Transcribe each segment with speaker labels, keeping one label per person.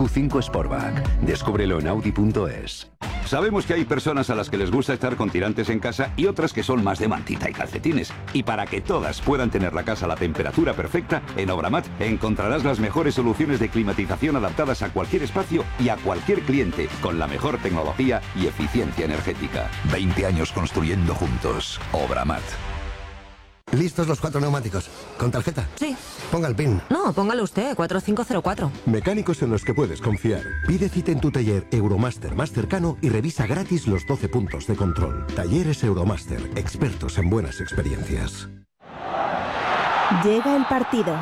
Speaker 1: Q5 Sportback. Descúbrelo en Audi.es. Sabemos que hay personas a las que les gusta estar con tirantes en casa y otras que son más de mantita y calcetines. Y para que todas puedan tener la casa a la temperatura perfecta, en Obramat encontrarás las mejores soluciones de climatización adaptadas a cualquier espacio y a cualquier cliente, con la mejor tecnología y eficiencia energética. 20 años construyendo juntos. Obramat.
Speaker 2: ¿Listos los 4 neumáticos? ¿Con tarjeta?
Speaker 3: Sí.
Speaker 2: Ponga el PIN.
Speaker 3: No, póngalo usted, 4504.
Speaker 4: Mecánicos en los que puedes confiar. Pide cita en tu taller Euromaster más cercano y revisa gratis los 12 puntos de control. Talleres Euromaster, expertos en buenas experiencias.
Speaker 5: Llega el partido.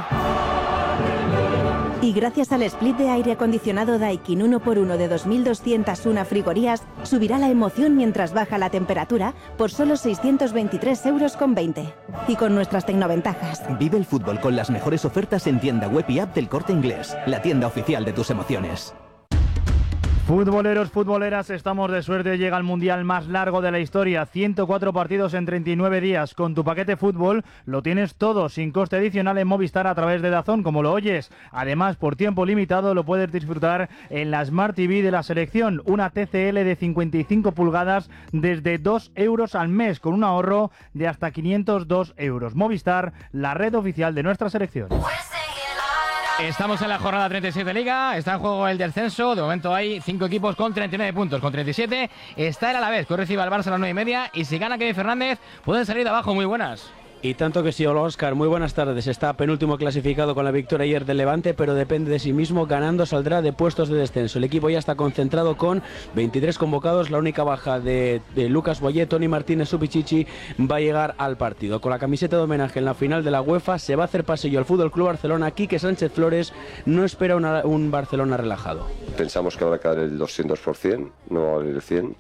Speaker 5: Y gracias al split de aire acondicionado Daikin 1x1 de 2.201 frigorías, subirá la emoción mientras baja la temperatura por solo 623,20 €. Y con nuestras tecnoventajas.
Speaker 6: Vive el fútbol con las mejores ofertas en tienda web y app del Corte Inglés, la tienda oficial de tus emociones.
Speaker 7: Futboleros, futboleras, estamos de suerte. Llega el mundial más largo de la historia, 104 partidos en 39 días. Con tu paquete fútbol lo tienes todo sin coste adicional en Movistar a través de DAZN, como lo oyes. Además, por tiempo limitado lo puedes disfrutar en la Smart TV de la selección, una TCL de 55 pulgadas desde 2 € al mes, con un ahorro de hasta 502 €. Movistar, la red oficial de nuestra selección.
Speaker 8: Estamos en la jornada 37 de Liga, está en juego el descenso, de momento hay 5 equipos con 39 puntos, con 37 está el Alavés, que recibe al Barça a las 9:30 y si gana Kevin Fernández pueden salir de abajo. Muy buenas.
Speaker 9: Y tanto que sí, hola Óscar, muy buenas tardes. Está penúltimo clasificado con la victoria ayer del Levante, pero depende de sí mismo, ganando saldrá de puestos de descenso. El equipo ya está concentrado con 23 convocados, la única baja de Lucas Boyé, Toni Martínez, Supichichi va a llegar al partido. Con la camiseta de homenaje en la final de la UEFA se va a hacer pasillo al FC Barcelona. Quique Sánchez Flores no espera un Barcelona relajado.
Speaker 10: Pensamos que habrá que dar el 200%, no va a valer el 100%.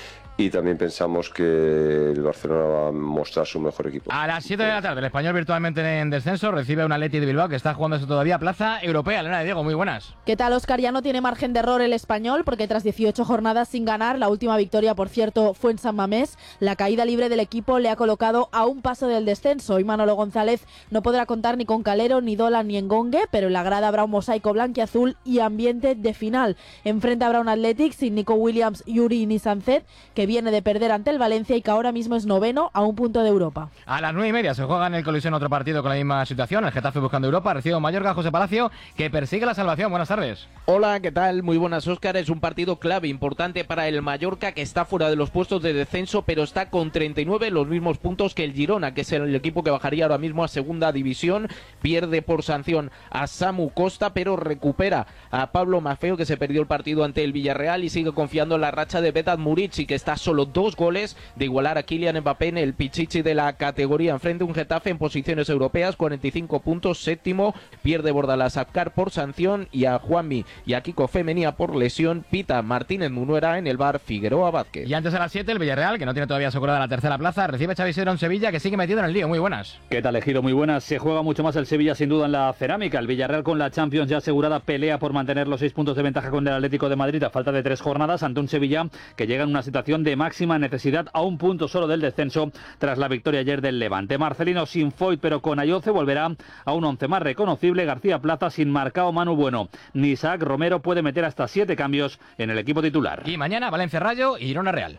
Speaker 10: Y también pensamos que el Barcelona va a mostrar su mejor equipo.
Speaker 8: A las 7 de la tarde, el Español virtualmente en descenso recibe a un Atleti de Bilbao que está jugándose todavía plaza europea. Elena de Diego, muy buenas.
Speaker 11: ¿Qué tal, Óscar? Ya no tiene margen de error el Español porque tras 18 jornadas sin ganar, la última victoria, por cierto, fue en San Mamés. La caída libre del equipo le ha colocado a un paso del descenso y Manolo González no podrá contar ni con Calero, ni Dolan, ni Engongue, pero en la grada habrá un mosaico blanquiazul y ambiente de final. Enfrente habrá un Athletic sin Nico Williams, Yuri ni Sancet, que viene de perder ante el Valencia y que ahora mismo es noveno a un punto de Europa.
Speaker 8: A las 9:30 se juega en el Coliseum otro partido con la misma situación. El Getafe buscando Europa, recibe un Mallorca, José Palacio, que persigue la salvación. Buenas tardes.
Speaker 12: Hola, ¿qué tal? Muy buenas, Óscar. Es un partido clave, importante para el Mallorca, que está fuera de los puestos de descenso, pero está con 39, los mismos puntos que el Girona, que es el equipo que bajaría ahora mismo a segunda división. Pierde por sanción a Samu Costa, pero recupera a Pablo Maffeo, que se perdió el partido ante el Villarreal, y sigue confiando en la racha de Vedat Murici, que está solo 2 goles de igualar a Kylian Mbappé en el pichichi de la categoría. Enfrente un Getafe en posiciones europeas, 45 puntos, séptimo. Pierde Bordalás a Apcar por sanción y a Juanmi y a Kiko Femenía por lesión. Pita Martínez Munuera en el bar Figueroa Vázquez.
Speaker 8: Y antes a las 7 el Villarreal, que no tiene todavía asegurada la tercera plaza, recibe a Xavi Sidro en Sevilla, que sigue metido en el lío. Muy buenas.
Speaker 13: ¿Qué tal, Ejido? Muy buenas. Se juega mucho más el Sevilla sin duda en la cerámica. El Villarreal con la Champions ya asegurada pelea por mantener los 6 puntos de ventaja con el Atlético de Madrid a falta de 3 jornadas ante un Sevilla que llega en una situación de máxima necesidad a un punto solo del descenso tras la victoria ayer del Levante. Marcelino sin Foyt pero con Ayoce volverá a un 11 más reconocible. García Plaza sin Marcao, Manu Bueno ni Isaac Romero puede meter hasta 7 cambios en el equipo titular.
Speaker 8: Y mañana Valencia Rayo y Girona Real.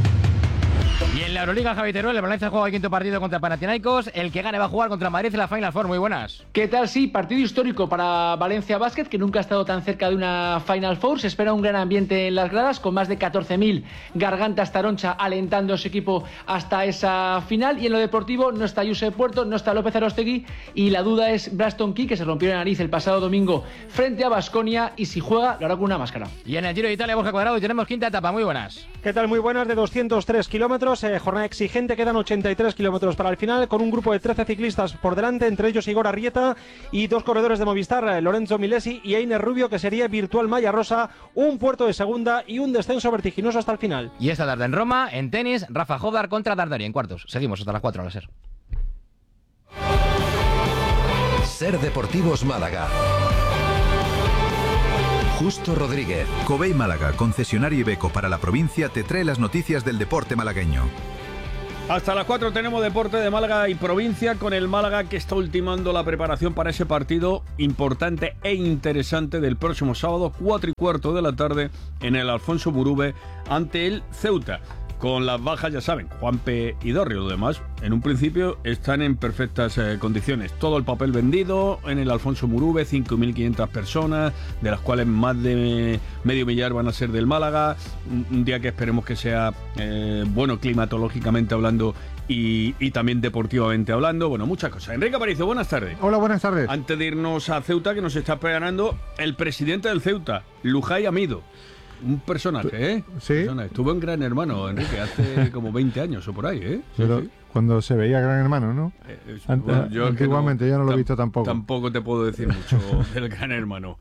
Speaker 8: Y en la Euroliga, Javi Teruel, el Valencia juega el quinto partido contra Panathinaikos. El que gane va a jugar contra Madrid en la Final Four. Muy buenas.
Speaker 14: ¿Qué tal? Sí, partido histórico para Valencia Basket, que nunca ha estado tan cerca de una Final Four. Se espera un gran ambiente en las gradas, con más de 14.000 gargantas taroncha alentando a su equipo hasta esa final. Y en lo deportivo no está Josep Puerto, no está López Arostegui, y la duda es Braston Key, que se rompió la nariz el pasado domingo frente a Baskonia, y si juega lo hará con una máscara.
Speaker 8: Y en el Giro de Italia, Borja Cuadrado, y tenemos quinta etapa. Muy buenas.
Speaker 15: ¿Qué tal? Muy buenas, de 203 kilómetros. Jornada exigente, quedan 83 kilómetros para el final, con un grupo de 13 ciclistas por delante, entre ellos Igor Arrieta y 2 corredores de Movistar, Lorenzo Milesi y Einer Rubio, que sería Virtual Malla Rosa, un puerto de segunda y un descenso vertiginoso hasta el final.
Speaker 8: Y esta tarde en Roma, en tenis, Rafa Jodar contra Dardari en cuartos. Seguimos hasta las 4 a la SER.
Speaker 1: SER Deportivos Málaga. Justo Rodríguez.
Speaker 16: Covey Málaga, concesionario Iveco para la provincia, te trae las noticias del deporte malagueño. Hasta las 4 tenemos deporte de Málaga y provincia, con el Málaga que está ultimando la preparación para ese partido importante e interesante del próximo sábado, 4:15 de la tarde, en el Alfonso Murube, ante el Ceuta. Con las bajas, ya saben, Juanpe y Dorrio. Lo demás, en un principio, están en perfectas condiciones. Todo el papel vendido en el Alfonso Murube, 5.500 personas, de las cuales más de medio millar van a ser del Málaga. Un día que esperemos que sea bueno climatológicamente hablando y también deportivamente hablando. Bueno, muchas cosas. Enrique Aparicio, buenas tardes.
Speaker 17: Hola, buenas tardes.
Speaker 16: Antes de irnos a Ceuta, que nos está esperando el presidente del Ceuta, Lujay Amido. Un personaje, ¿eh?
Speaker 17: Sí.
Speaker 16: Estuvo en Gran Hermano, Enrique, hace como 20 años o por ahí, ¿eh?
Speaker 17: Pero
Speaker 16: Sí.
Speaker 17: cuando se veía Gran Hermano, ¿no?
Speaker 16: Bueno,
Speaker 17: Antiguamente yo no lo he visto tampoco.
Speaker 16: Tampoco te puedo decir mucho del Gran Hermano.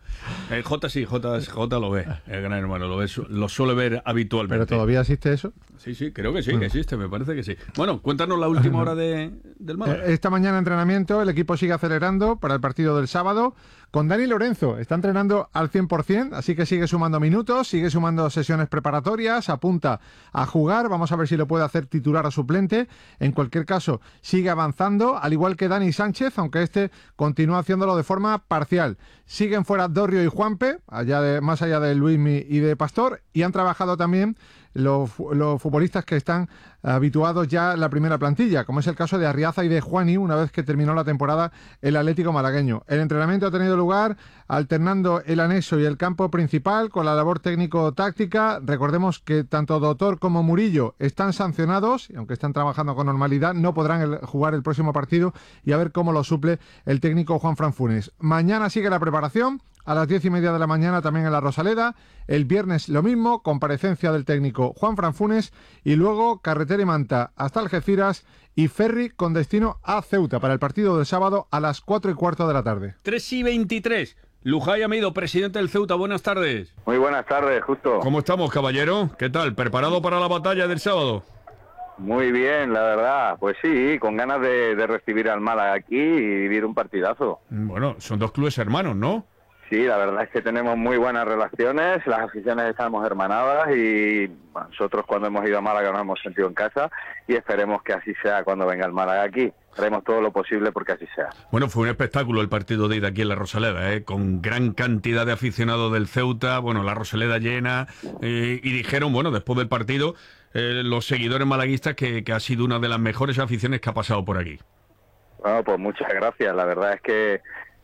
Speaker 16: J sí, J lo ve, el Gran Hermano, lo suele ver habitualmente.
Speaker 17: ¿Pero todavía existe eso?
Speaker 16: Sí, creo que sí, que existe, me parece que sí. Bueno, cuéntanos la última hora del Málaga.
Speaker 17: Esta mañana entrenamiento, el equipo sigue acelerando para el partido del sábado. Con Dani Lorenzo, está entrenando al 100%, así que sigue sumando minutos, sigue sumando sesiones preparatorias, apunta a jugar, vamos a ver si lo puede hacer titular o suplente. En cualquier caso, sigue avanzando, al igual que Dani Sánchez, aunque este continúa haciéndolo de forma parcial. Siguen fuera Dorrio y Juanpe, más allá de Luismi y de Pastor, y han trabajado también los futbolistas que están habituados ya en la primera plantilla, como es el caso de Arriaza y de Juani, una vez que terminó la temporada el Atlético malagueño. El entrenamiento ha tenido lugar alternando el anexo y el campo principal con la labor técnico-táctica. Recordemos que tanto Doctor como Murillo están sancionados, y aunque están trabajando con normalidad, no podrán jugar el próximo partido, y a ver cómo lo suple el técnico Juanfran Funes. Mañana sigue la preparación. A las 10:30 de la mañana también en la Rosaleda. El viernes lo mismo, comparecencia del técnico Juanfran Funes, y luego carretera y manta hasta Algeciras y ferry con destino a Ceuta para el partido del sábado a las 4:15 de la tarde.
Speaker 16: 3:23. Lujay Amido, presidente del Ceuta, buenas tardes.
Speaker 18: Muy buenas tardes, Justo.
Speaker 16: ¿Cómo estamos, caballero? ¿Qué tal? ¿Preparado para la batalla del sábado?
Speaker 18: Muy bien, la verdad. Pues sí, con ganas de recibir al Málaga aquí y vivir un partidazo.
Speaker 16: Bueno, son dos clubes hermanos, ¿no?
Speaker 18: Sí, la verdad es que tenemos muy buenas relaciones, las aficiones estamos hermanadas y bueno, nosotros cuando hemos ido a Málaga nos hemos sentido en casa y esperemos que así sea cuando venga el Málaga aquí. Haremos todo lo posible porque así sea.
Speaker 16: Bueno, fue un espectáculo el partido de ida aquí en la Rosaleda, con gran cantidad de aficionados del Ceuta, bueno, la Rosaleda llena, y dijeron, bueno, después del partido, los seguidores malaguistas que ha sido una de las mejores aficiones que ha pasado por aquí.
Speaker 18: Bueno, pues muchas gracias, la verdad es que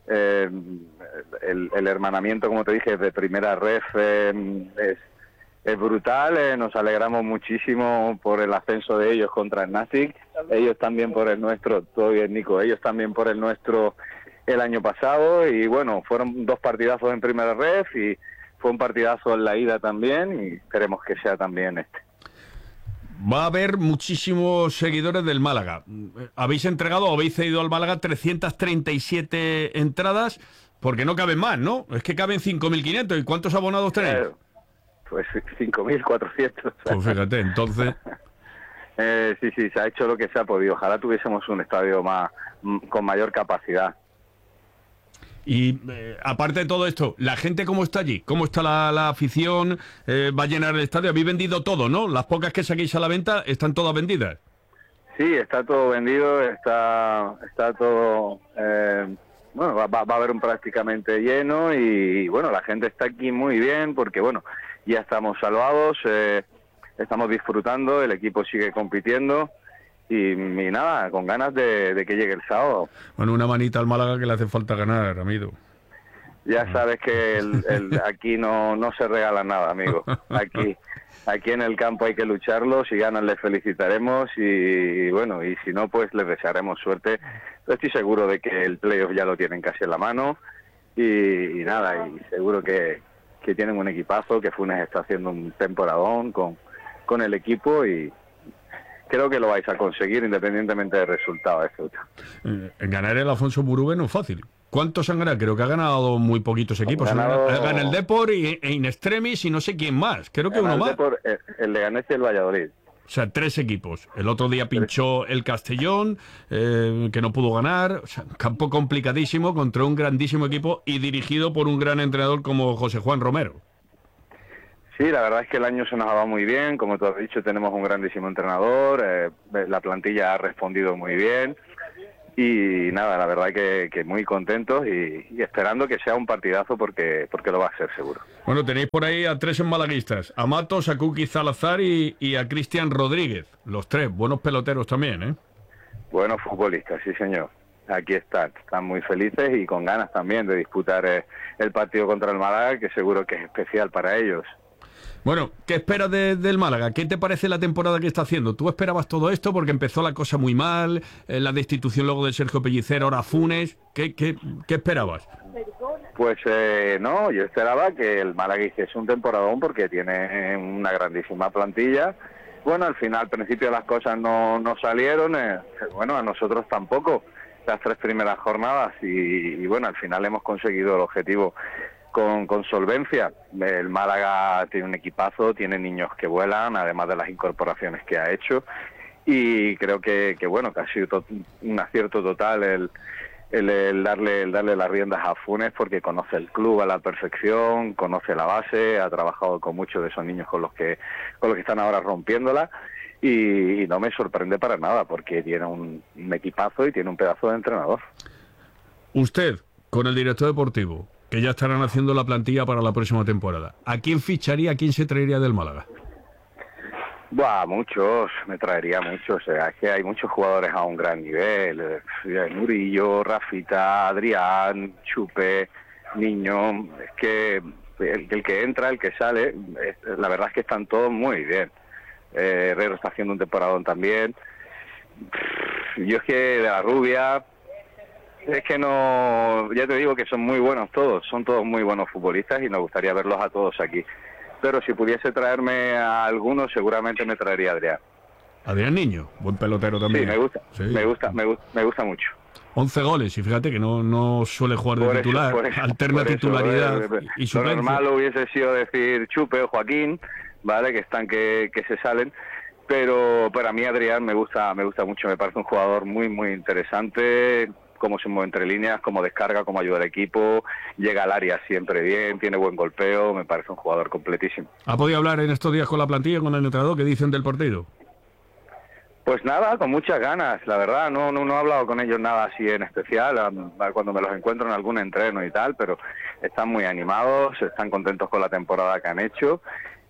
Speaker 18: el hermanamiento, como te dije, de primera ref es brutal. Nos alegramos muchísimo por el ascenso de ellos contra el Nasic, ellos también por el nuestro, todo bien Nico, ellos también por el nuestro el año pasado, y bueno, fueron dos partidazos en primera ref y fue un partidazo en la ida también, y esperemos que sea también este.
Speaker 16: Va a haber muchísimos seguidores del Málaga. Habéis entregado o habéis cedido al Málaga 337 entradas, porque no caben más, ¿no? Es que caben 5.500. ¿Y cuántos abonados tenéis?
Speaker 18: Pues 5.400.
Speaker 16: Pues fíjate, entonces...
Speaker 18: sí, se ha hecho lo que se ha podido. Ojalá tuviésemos un estadio con mayor capacidad.
Speaker 16: Y aparte de todo esto, ¿la gente cómo está allí? ¿Cómo está la afición? ¿Va a llenar el estadio? ¿Habéis vendido todo, no? Las pocas que saquéis a la venta están todas vendidas.
Speaker 18: Sí, está todo vendido, está todo... bueno, va a haber un prácticamente lleno y bueno, la gente está aquí muy bien porque bueno, ya estamos salvados, estamos disfrutando, el equipo sigue compitiendo. Y nada, con ganas de que llegue el sábado.
Speaker 16: Bueno, una manita al Málaga que le hace falta ganar, amigo.
Speaker 18: Ya sabes que aquí no se regala nada, amigo. Aquí en el campo hay que lucharlo. Si ganan les felicitaremos y bueno, y si no, pues les desearemos suerte. Estoy seguro de que el playoff ya lo tienen casi en la mano y nada, y seguro que tienen un equipazo, que Funes está haciendo un temporadón con el equipo y creo que lo vais a conseguir independientemente del resultado de Ceuta.
Speaker 16: Ganar el Alfonso Murube no es fácil. ¿Cuántos han ganado? Creo que ha ganado muy poquitos equipos. Gana el Depor e In Extremis y no sé quién más. Creo que uno más.
Speaker 18: El Leganés y el Valladolid.
Speaker 16: O sea, 3 equipos. El otro día pinchó el Castellón, que no pudo ganar. O sea, campo complicadísimo contra un grandísimo equipo y dirigido por un gran entrenador como José Juan Romero.
Speaker 18: Sí, la verdad es que el año se nos ha dado muy bien, como tú has dicho, tenemos un grandísimo entrenador, la plantilla ha respondido muy bien y nada, la verdad que muy contentos y esperando que sea un partidazo porque lo va a ser seguro.
Speaker 16: Bueno, tenéis por ahí a 3 malaguistas, a Matos, a Kuki Salazar y a Cristian Rodríguez, los 3, buenos peloteros también, ¿eh?
Speaker 18: Buenos futbolistas, sí señor. Aquí están muy felices y con ganas también de disputar el partido contra el Málaga, que seguro que es especial para ellos.
Speaker 16: Bueno, ¿qué esperas del Málaga? ¿Qué te parece la temporada que está haciendo? ¿Tú esperabas todo esto? Porque empezó la cosa muy mal, la destitución luego de Sergio Pellicer, ahora Funes. ¿Qué esperabas?
Speaker 18: Pues no, yo esperaba que el Málaga hiciese un temporadón porque tiene una grandísima plantilla. Bueno, al final, al principio las cosas no salieron, bueno, a nosotros tampoco, las 3 primeras jornadas y bueno, al final hemos conseguido el objetivo con solvencia. El Málaga tiene un equipazo, tiene niños que vuelan, además de las incorporaciones que ha hecho y creo que bueno, que ha sido un acierto total el darle las riendas a Funes porque conoce el club a la perfección, conoce la base, ha trabajado con muchos de esos niños con los que están ahora rompiéndola y no me sorprende para nada porque tiene un equipazo y tiene un pedazo de entrenador.
Speaker 16: Usted, con el director deportivo, que ya estarán haciendo la plantilla para la próxima temporada, ¿a quién ficharía, a quién se traería del Málaga?
Speaker 18: Buah, muchos, me traería muchos. O sea, es que hay muchos jugadores a un gran nivel. Murillo, Rafita, Adrián, Chupe, Niño. Es que el que entra, el que sale, la verdad es que están todos muy bien. Herrero está haciendo un temporadón también. Yo es que de la Rubia, es que no, ya te digo que son muy buenos todos, son todos muy buenos futbolistas y nos gustaría verlos a todos aquí. Pero si pudiese traerme a algunos, seguramente me traería a Adrián.
Speaker 16: Adrián Niño, buen pelotero también.
Speaker 18: Sí, me gusta,
Speaker 16: sí.
Speaker 18: me gusta mucho.
Speaker 16: 11 goles, y fíjate que no suele jugar de titular, alterna titularidad y suplencia.
Speaker 18: Lo normal hubiese sido decir Chupe o Joaquín, ¿vale? Que están que se salen, pero para mí Adrián me gusta mucho, me parece un jugador muy interesante, cómo se mueve entre líneas, cómo descarga, cómo ayuda al equipo, llega al área siempre bien, tiene buen golpeo, me parece un jugador completísimo.
Speaker 16: ¿Ha podido hablar en estos días con la plantilla, con el entrenador? ¿Qué dicen del partido?
Speaker 18: Pues nada, con muchas ganas, la verdad, no he hablado con ellos nada así en especial, cuando me los encuentro en algún entreno y tal, pero están muy animados, están contentos con la temporada que han hecho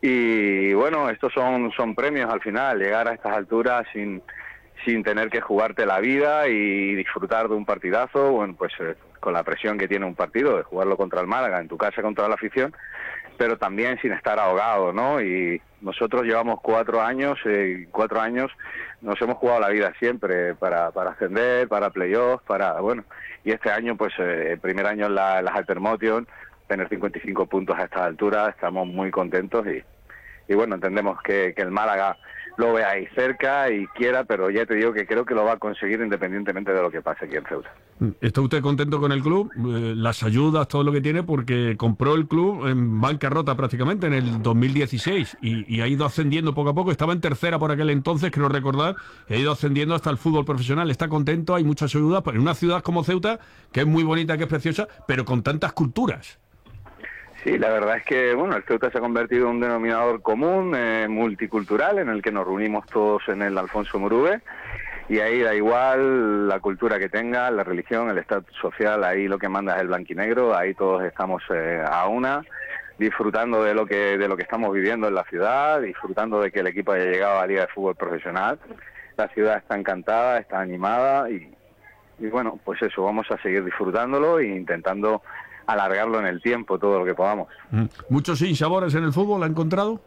Speaker 18: y bueno, estos son premios al final, llegar a estas alturas sin tener que jugarte la vida y disfrutar de un partidazo, bueno, pues con la presión que tiene un partido, de jugarlo contra el Málaga, en tu casa contra la afición, pero también sin estar ahogado, ¿no? Y nosotros llevamos 4 años, 4 años nos hemos jugado la vida siempre para ascender, para playoffs, bueno, y este año, pues el primer año en las Altermotion, tener 55 puntos a estas alturas, estamos muy contentos y bueno, entendemos que el Málaga lo vea ahí cerca y quiera, pero ya te digo que creo que lo va a conseguir independientemente de lo que pase aquí en Ceuta.
Speaker 16: ¿Está usted contento con el club? Las ayudas, todo lo que tiene, porque compró el club en bancarrota prácticamente en el 2016 y ha ido ascendiendo poco a poco. Estaba en tercera por aquel entonces, creo recordar, y ha ido ascendiendo hasta el fútbol profesional. Está contento, hay muchas ayudas, pero en una ciudad como Ceuta, que es muy bonita, que es preciosa, pero con tantas culturas.
Speaker 18: Sí, la verdad es que bueno, el Ceuta se ha convertido en un denominador común, multicultural, en el que nos reunimos todos en el Alfonso Murube, y ahí da igual la cultura que tenga, la religión, el estatus social, ahí lo que manda es el blanquinegro, ahí todos estamos a una, disfrutando de lo que estamos viviendo en la ciudad, disfrutando de que el equipo haya llegado a la Liga de Fútbol Profesional. La ciudad está encantada, está animada y bueno, pues eso, vamos a seguir disfrutándolo e intentando alargarlo en el tiempo todo lo que podamos.
Speaker 16: ¿Muchos sinsabores en el fútbol ha encontrado?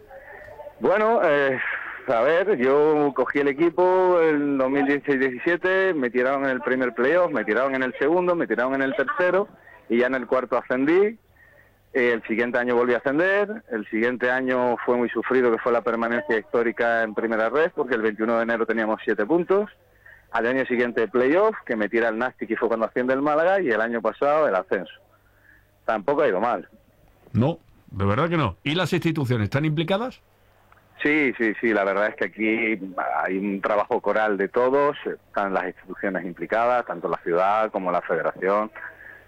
Speaker 18: Bueno, a ver, yo cogí el equipo en 2016-17, me tiraron en el primer playoff, me tiraron en el segundo, me tiraron en el tercero y ya en el cuarto ascendí. El siguiente año volví a ascender, el siguiente año fue muy sufrido, que fue la permanencia histórica en primera red, porque el 21 de enero teníamos 7 puntos. Al año siguiente playoff, que me tira el Nastic y fue cuando asciende el Málaga, y el año pasado el ascenso. Tampoco ha ido mal.
Speaker 16: No, de verdad que no. ¿Y las instituciones están implicadas?
Speaker 18: Sí, la verdad es que aquí hay un trabajo coral de todos, están las instituciones implicadas, tanto la ciudad como la federación,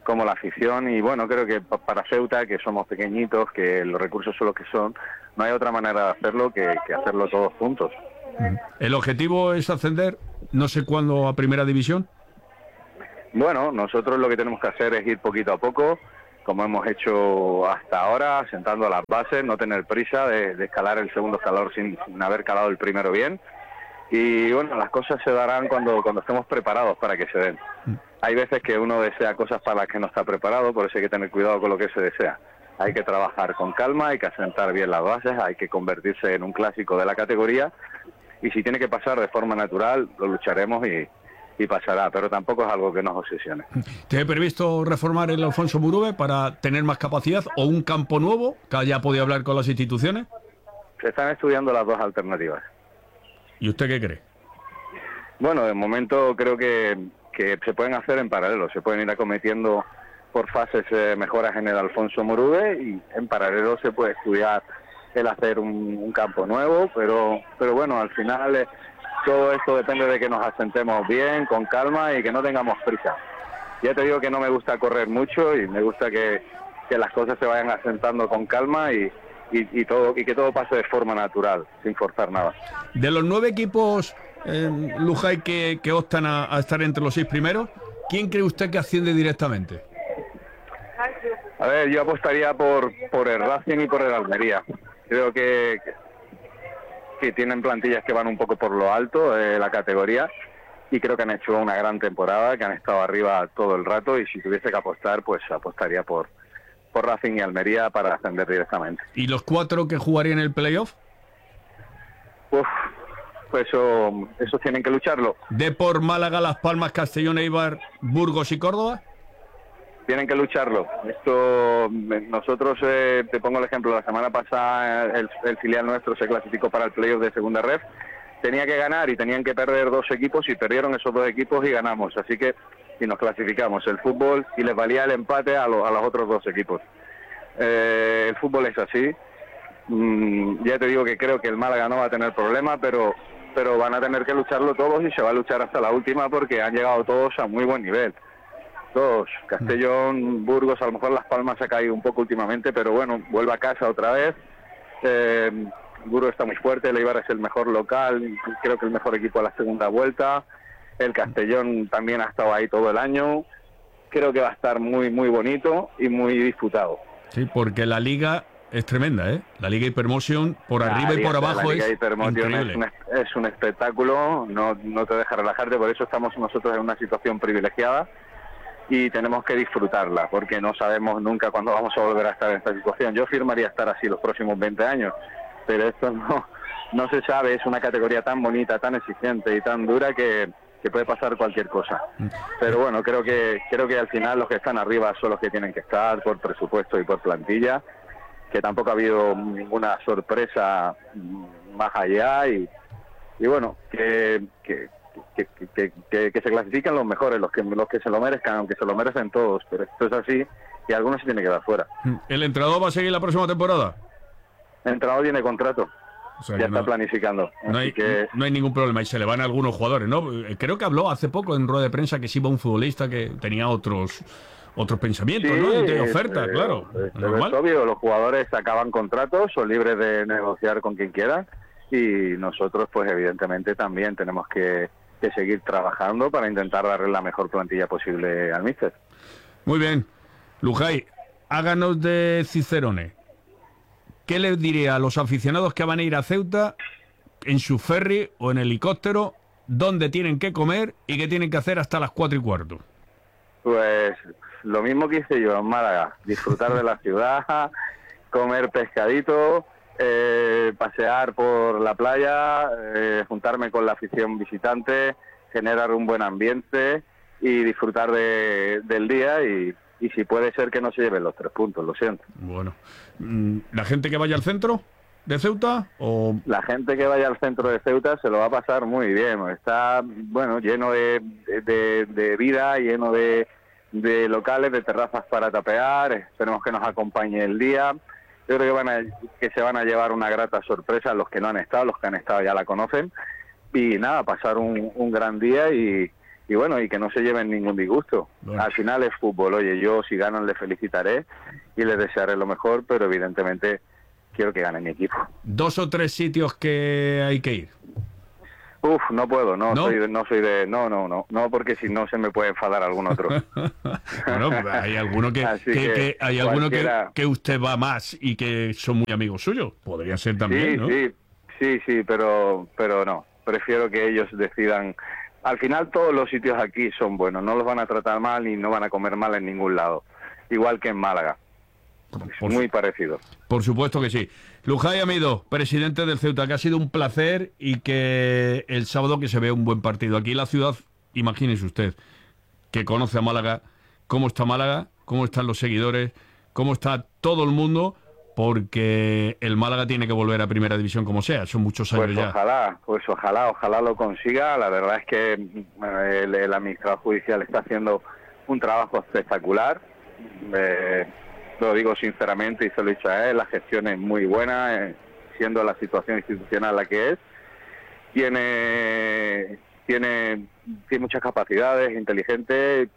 Speaker 18: como la afición. Y bueno, creo que para Ceuta, que somos pequeñitos, que los recursos son los que son, no hay otra manera de hacerlo que hacerlo todos juntos.
Speaker 16: ¿El objetivo es ascender, no sé cuándo, a Primera División?
Speaker 18: Bueno, nosotros lo que tenemos que hacer es ir poquito a poco, como hemos hecho hasta ahora, sentando las bases, no tener prisa de escalar el segundo escalón sin haber calado el primero bien. Y bueno, las cosas se darán cuando estemos preparados para que se den. Hay veces que uno desea cosas para las que no está preparado, por eso hay que tener cuidado con lo que se desea. Hay que trabajar con calma, hay que asentar bien las bases, hay que convertirse en un clásico de la categoría, y si tiene que pasar de forma natural, lo lucharemos y pasará, pero tampoco es algo que nos obsesione.
Speaker 16: ¿Te he previsto reformar el Alfonso Murube para tener más capacidad o un campo nuevo que haya podido hablar con las instituciones?
Speaker 18: Se están estudiando las dos alternativas.
Speaker 16: ¿Y usted qué cree?
Speaker 18: Bueno, de momento creo que se pueden hacer en paralelo, se pueden ir acometiendo por fases mejoras en el Alfonso Murube, y en paralelo se puede estudiar el hacer un campo nuevo, pero bueno, al final todo esto depende de que nos asentemos bien, con calma, y que no tengamos prisa. Ya te digo que no me gusta correr mucho, y me gusta que las cosas se vayan asentando con calma y que todo pase de forma natural, sin forzar nada.
Speaker 16: De los 9 equipos, Lujay, que optan a estar entre los 6 primeros, ¿quién cree usted que asciende directamente?
Speaker 18: A ver, yo apostaría por el Racing y por el Almería. Creo que tienen plantillas que van un poco por lo alto de la categoría, y creo que han hecho una gran temporada, que han estado arriba todo el rato, y si tuviese que apostar, pues apostaría por Racing y Almería para ascender directamente.
Speaker 16: ¿Y los 4 que jugarían el playoff?
Speaker 18: Pues eso tienen que lucharlo.
Speaker 16: Depor, Málaga, Las Palmas, Castellón, Eibar, Burgos y Córdoba.
Speaker 18: Tienen que lucharlo. Esto, nosotros, te pongo el ejemplo, la semana pasada el filial nuestro se clasificó para el playoff de segunda ref. Tenía que ganar y tenían que perder 2 equipos, y perdieron esos 2 equipos y ganamos. Así que, y nos clasificamos el fútbol, y les valía el empate a los otros 2 equipos. El fútbol es así. Ya te digo que creo que el Málaga no va a tener problema, pero van a tener que lucharlo todos, y se va a luchar hasta la última, porque han llegado todos a muy buen nivel. Todos, Castellón, Burgos, a lo mejor Las Palmas se ha caído un poco últimamente, pero bueno, vuelve a casa otra vez. Burgos está muy fuerte, el Eibar es el mejor local, creo que el mejor equipo a la segunda vuelta. El Castellón también ha estado ahí todo el año. Creo que va a estar muy, muy bonito y muy disputado.
Speaker 16: Sí, porque la liga es tremenda, ¿eh? La Liga Hypermotion por arriba y por abajo es increíble.
Speaker 18: Es un espectáculo, no te deja relajarte, por eso estamos nosotros en una situación privilegiada, y tenemos que disfrutarla, porque no sabemos nunca cuándo vamos a volver a estar en esta situación. Yo firmaría estar así los próximos 20 años, pero esto no se sabe. Es una categoría tan bonita, tan exigente y tan dura que puede pasar cualquier cosa. Pero bueno, creo que al final los que están arriba son los que tienen que estar por presupuesto y por plantilla, que tampoco ha habido ninguna sorpresa más allá, y bueno, que se clasifiquen los mejores, los que se lo merezcan, aunque se lo merecen todos, pero esto es así, y algunos se tienen que dar fuera.
Speaker 16: ¿El entrenador va a seguir la próxima temporada?
Speaker 18: El entrenador tiene contrato,
Speaker 16: o sea,
Speaker 18: ya está planificando.
Speaker 16: No hay ningún problema, y se le van a algunos jugadores, ¿no? Creo que habló hace poco en rueda de prensa que sí iba un futbolista que tenía otros pensamientos, sí, ¿no? De oferta, claro.
Speaker 18: Es obvio, los jugadores acaban contratos, son libres de negociar con quien quieran, y nosotros, pues evidentemente también tenemos que seguir trabajando para intentar darle la mejor plantilla posible al míster.
Speaker 16: Muy bien. Lujay, háganos de Cicerone. ¿Qué les diría a los aficionados que van a ir a Ceuta en su ferry o en helicóptero, dónde tienen que comer y qué tienen que hacer hasta las 4:15?
Speaker 18: Pues lo mismo que hice yo en Málaga, disfrutar de la ciudad, comer pescadito, pasear por la playa, juntarme con la afición visitante, generar un buen ambiente y disfrutar del día, y si puede ser que no se lleven los 3 puntos, lo siento.
Speaker 16: Bueno, ¿la gente que vaya al centro de Ceuta?
Speaker 18: La gente que vaya al centro de Ceuta se lo va a pasar muy bien, está lleno de vida, lleno de locales, de terrazas para tapear. Esperemos que nos acompañe el día. Yo creo que se van a llevar una grata sorpresa los que no han estado, los que han estado ya la conocen, y nada, pasar un gran día y bueno, y que no se lleven ningún disgusto.
Speaker 16: Bueno.
Speaker 18: Al final es fútbol. Oye, yo si ganan les felicitaré y les desearé lo mejor, pero evidentemente quiero que gane mi equipo.
Speaker 16: 2 o 3 sitios que hay que ir.
Speaker 18: Uf, no puedo, no, porque si no se me puede enfadar algún otro.
Speaker 16: Bueno, hay alguno hay alguno que usted va más y que son muy amigos suyos. Podría ser también, ¿no?
Speaker 18: Sí, pero no. Prefiero que ellos decidan. Al final todos los sitios aquí son buenos, no los van a tratar mal y no van a comer mal en ningún lado. Igual que en Málaga. Muy parecido.
Speaker 16: Por supuesto que sí. Lujay Amido, presidente del Ceuta, que ha sido un placer y que el sábado que se vea un buen partido. Aquí en la ciudad, imagínese usted, que conoce a Málaga, cómo está Málaga, cómo están los seguidores, cómo está todo el mundo, porque el Málaga tiene que volver a Primera División como sea, son muchos años ya.
Speaker 18: Ojalá lo consiga. La verdad es que el administrador judicial está haciendo un trabajo espectacular. Lo digo sinceramente y se lo he dicho a él, la gestión es muy buena, siendo la situación institucional la que es. Tiene muchas capacidades, inteligente,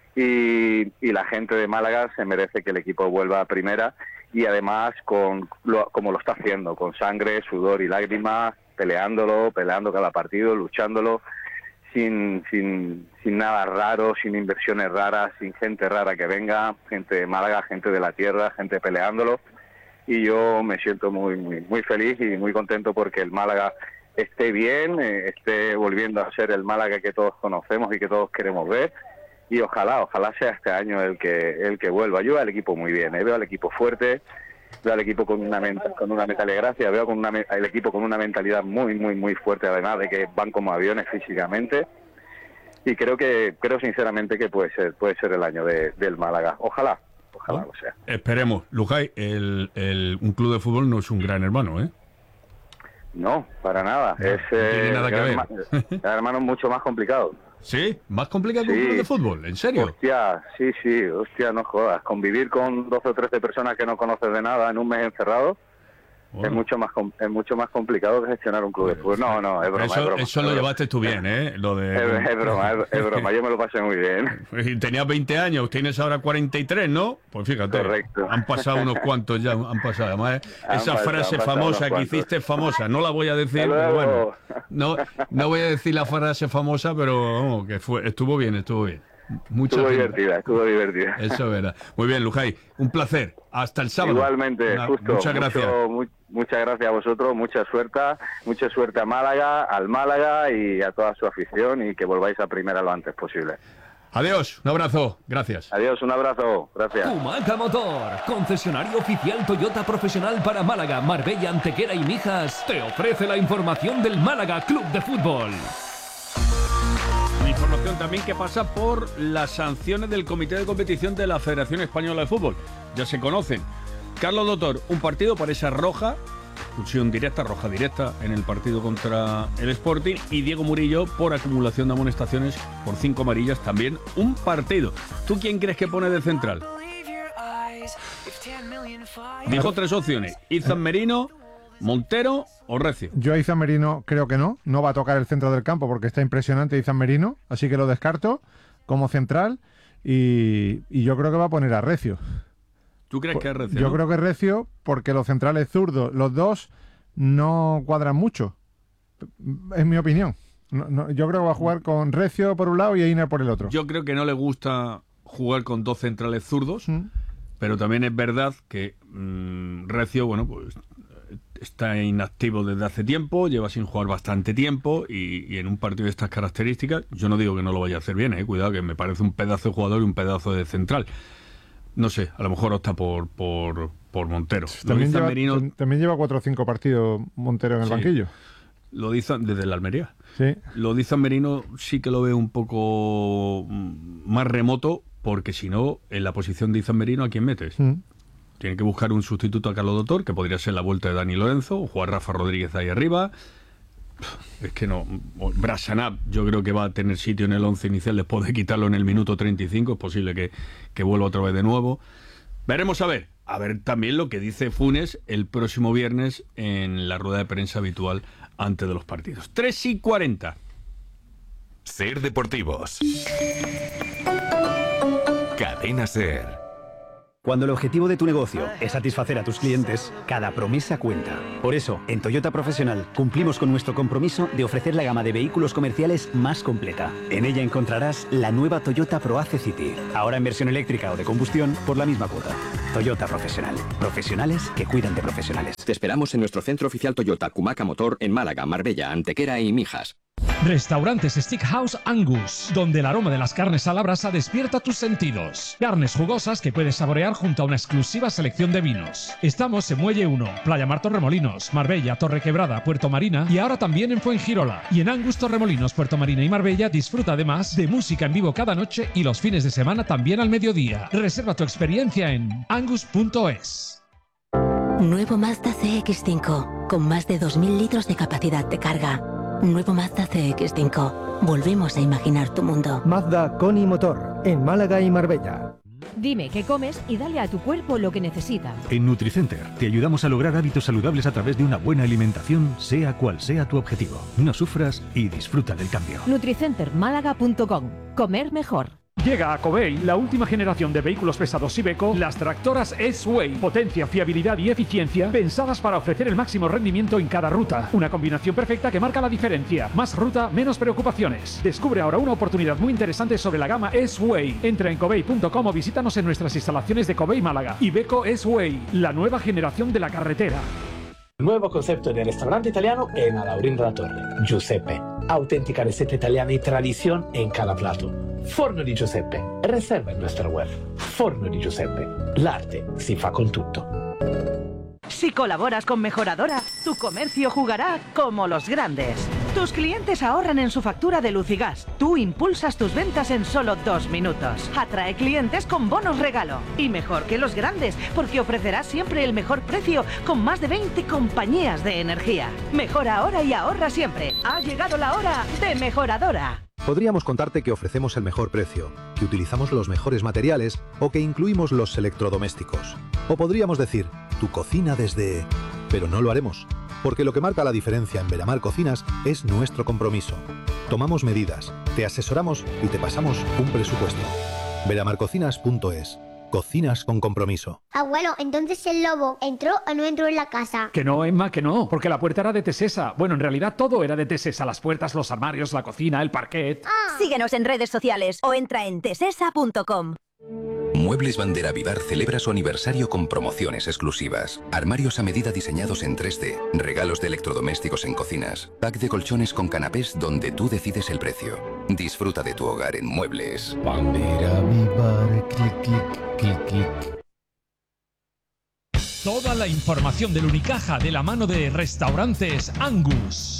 Speaker 18: y la gente de Málaga se merece que el equipo vuelva a Primera, y además como lo está haciendo, con sangre, sudor y lágrimas, peleando cada partido, luchándolo, sin nada raro, sin inversiones raras, sin gente rara que venga, gente de Málaga, gente de la tierra, gente peleándolo, y yo me siento muy, muy, muy feliz y muy contento porque el Málaga esté bien, esté volviendo a ser el Málaga que todos conocemos y que todos queremos ver, y ojalá sea este año el que vuelva. Yo veo al equipo muy bien, veo al equipo fuerte, veo al equipo con una mentalidad de gracia, veo al equipo con una mentalidad muy, muy, muy fuerte, además de que van como aviones físicamente, y creo sinceramente que puede ser el año del Málaga. Ojalá lo sea.
Speaker 16: Esperemos. Lujay, un club de fútbol no es un gran hermano, ¿eh?
Speaker 18: No, para nada.
Speaker 16: No tiene nada que ver.
Speaker 18: Gran hermano es mucho más complicado.
Speaker 16: ¿Sí? ¿Más complicado que un club de fútbol? ¿En serio?
Speaker 18: Hostia, no jodas. Convivir con 12 o 13 personas que no conoces de nada en un mes encerrado es mucho más complicado que gestionar un club de fútbol. No, es broma.
Speaker 16: Eso lo llevaste tú bien, ¿eh?
Speaker 18: Es broma, yo me lo pasé muy bien.
Speaker 16: Tenías 20 años, tienes ahora 43, ¿no? Pues fíjate,
Speaker 18: correcto.
Speaker 16: Han pasado unos cuantos ya, Además, esa frase famosa que hiciste famosa, no la voy a decir, pero bueno, no voy a decir la frase famosa, pero vamos, que estuvo bien. Estuvo divertida. Eso es verdad. Muy bien, Lujay, un placer. Hasta el sábado.
Speaker 18: Igualmente, justo.
Speaker 16: Muchas gracias.
Speaker 18: Muchas gracias a vosotros, mucha suerte a Málaga, al Málaga y a toda su afición, y que volváis a Primera lo antes posible.
Speaker 16: Adiós, un abrazo, gracias.
Speaker 18: Adiós, un abrazo, gracias.
Speaker 19: Humaca Motor, concesionario oficial Toyota profesional para Málaga, Marbella, Antequera y Mijas, te ofrece la información del Málaga Club de Fútbol.
Speaker 16: Una información también que pasa por las sanciones del Comité de Competición de la Federación Española de Fútbol. Ya se conocen. Carlos Dotor, un partido por esa roja, expulsión directa, roja directa en el partido contra el Sporting, y Diego Murillo por acumulación de amonestaciones por 5 amarillas, también un partido. ¿Tú quién crees que pone de central? Dijo 3 opciones: Izan Merino, Montero o Recio.
Speaker 17: Yo a Izan Merino creo que no va a tocar el centro del campo porque está impresionante Izan Merino, así que lo descarto como central, y yo creo que va a poner a Recio.
Speaker 16: ¿Tú crees que es Recio?
Speaker 17: Yo creo que es Recio porque los centrales zurdos, los dos, no cuadran mucho. Es mi opinión. Yo creo que va a jugar con Recio por un lado y Einer por el otro.
Speaker 16: Yo creo que no le gusta jugar con 2 centrales zurdos, pero también es verdad que Recio, bueno, pues está inactivo desde hace tiempo, lleva sin jugar bastante tiempo, y en un partido de estas características, yo no digo que no lo vaya a hacer bien, cuidado, que me parece un pedazo de jugador y un pedazo de central. No sé, a lo mejor opta por Montero.
Speaker 17: También lleva 4 o 5 partidos Montero en el banquillo.
Speaker 16: Lo dice desde la Almería.
Speaker 17: Sí.
Speaker 16: Lo dice Merino, sí que lo veo un poco más remoto, porque si no, en la posición de Izan Merino, ¿a quién metes? Tiene que buscar un sustituto a Carlos Dotor, que podría ser la vuelta de Dani Lorenzo, o jugar Rafa Rodríguez ahí arriba. Es que no. Brassanab yo creo que va a tener sitio en el 11 inicial después de quitarlo en el minuto 35. Es posible que vuelva otra vez de nuevo. Veremos a ver también lo que dice Funes el próximo viernes en la rueda de prensa habitual antes de los partidos. 3:40.
Speaker 20: Ser Deportivos. Cadena Ser.
Speaker 21: Cuando el objetivo de tu negocio es satisfacer a tus clientes, cada promesa cuenta. Por eso, en Toyota Profesional cumplimos con nuestro compromiso de ofrecer la gama de vehículos comerciales más completa. En ella encontrarás la nueva Toyota ProAce City, ahora en versión eléctrica o de combustión por la misma cuota. Toyota Profesional. Profesionales que cuidan de profesionales.
Speaker 22: Te esperamos en nuestro centro oficial Toyota Cumaca Motor en Málaga, Marbella, Antequera y Mijas.
Speaker 19: Restaurantes Steakhouse Angus, donde el aroma de las carnes a la brasa despierta tus sentidos. Carnes jugosas que puedes saborear junto a una exclusiva selección de vinos. Estamos en Muelle 1, Playa Mar Torremolinos, Marbella, Torrequebrada, Puerto Marina y ahora también en Fuengirola. Y en Angus Torremolinos, Puerto Marina y Marbella disfruta además de música en vivo cada noche y los fines de semana también al mediodía. Reserva tu experiencia en angus.es.
Speaker 23: Nuevo Mazda CX-5, con más de 2.000 litros de capacidad de carga. Nuevo Mazda CX-5. Volvemos a imaginar tu mundo.
Speaker 24: Mazda con y motor, en Málaga y Marbella.
Speaker 25: Dime qué comes y dale a tu cuerpo lo que necesita.
Speaker 26: En Nutricenter te ayudamos a lograr hábitos saludables a través de una buena alimentación, sea cual sea tu objetivo. No sufras y disfruta del cambio.
Speaker 25: Nutricentermálaga.com. Comer mejor.
Speaker 27: Llega a Covey la última generación de vehículos pesados Iveco, las tractoras S-Way. Potencia, fiabilidad y eficiencia pensadas para ofrecer el máximo rendimiento en cada ruta. Una combinación perfecta que marca la diferencia. Más ruta, menos preocupaciones. Descubre ahora una oportunidad muy interesante sobre la gama S-Way. Entra en covey.com o visítanos en nuestras instalaciones de Covey Málaga. Iveco S-Way, la nueva generación de la carretera.
Speaker 28: Nuevo concepto de restaurante italiano en Alaurín de la Torre. Giuseppe. Auténtica receta italiana y tradición en cada plato. Forno di Giuseppe. Reserva en nuestra web. Forno di Giuseppe. L'arte si fa con tutto.
Speaker 29: Si colaboras con Mejoradora, tu comercio jugará como los grandes. Tus clientes ahorran en su factura de luz y gas. Tú impulsas tus ventas en solo 2 minutos. Atrae clientes con bonos regalo. Y mejor que los grandes, porque ofrecerás siempre el mejor precio con más de 20 compañías de energía. Mejora ahora y ahorra siempre. Ha llegado la hora de Mejoradora.
Speaker 30: Podríamos contarte que ofrecemos el mejor precio, que utilizamos los mejores materiales o que incluimos los electrodomésticos. O podríamos decir, tu cocina desde... Pero no lo haremos, porque lo que marca la diferencia en Veramar Cocinas es nuestro compromiso. Tomamos medidas, te asesoramos y te pasamos un presupuesto. veramarcocinas.es. Cocinas con compromiso.
Speaker 31: Abuelo, entonces el lobo ¿entró o no entró en la casa?
Speaker 27: Que no, Emma, que no, porque la puerta era de Tesesa. Bueno, en realidad todo era de Tesesa, las puertas, los armarios, la cocina, el parquet.
Speaker 25: Síguenos en redes sociales o entra en tesesa.com.
Speaker 22: Muebles Bandera Vivar celebra su aniversario con promociones exclusivas. Armarios a medida diseñados en 3D, regalos de electrodomésticos en cocinas, pack de colchones con canapés donde tú decides el precio. Disfruta de tu hogar en Muebles
Speaker 32: Bandera Vivar, clic, clic, clic, clic.
Speaker 19: Toda la información del Unicaja de la mano de Restaurantes Angus.